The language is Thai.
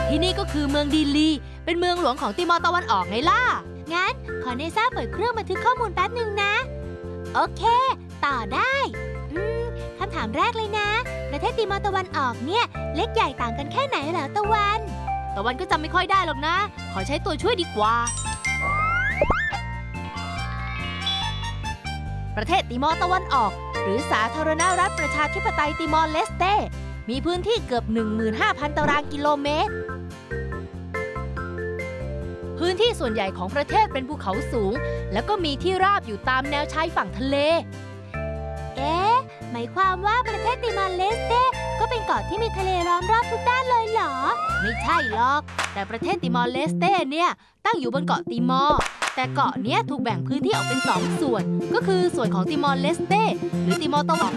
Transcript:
ที่นี่ก็คือเมืองดีลีเป็นเมืองหลวงของติมอร์ตะวันออกไงล่ะงั้นขอเนซ่าเปิดเครื่องบันทึกข้อมูลแป๊บหนึ่งนะ โอเค ต่อได้คำถามแรกเลยนะ ประเทศติมอร์ตะวันออกเนี่ยเล็กใหญ่ต่างกันแค่ไหนเหรอตะวันตะวันก็จำไม่ค่อยได้หรอกนะขอใช้ตัวช่วยดีกว่าประเทศติมอร์ตะวันออกหรือสาธารณรัฐประชาธิปไตยติมอร์เลสเตมีพื้นที่เกือบ 15,000 ตารางกิโลเมตรพื้นที่ส่วนใหญ่ของประเทศเป็นภูเขาสูงแล้วก็มีที่ราบอยู่ตามแนวชายฝั่งทะเลหมายความว่าประเทศติมอร์เลสเตก็เป็นเกาะที่มีทะเลล้อมรอบทุกด้านเลยเหรอไม่ใช่หรอกแต่ประเทศติมอร์เลสเตเนี่ยตั้งอยู่บนเกาะติมอร์แต่เกาะเนี้ยถูกแบ่งพื้นที่ออกเป็น2 ส่วนก็คือส่วนของติมอร์เลสเตหรือติมอร์ตะวัน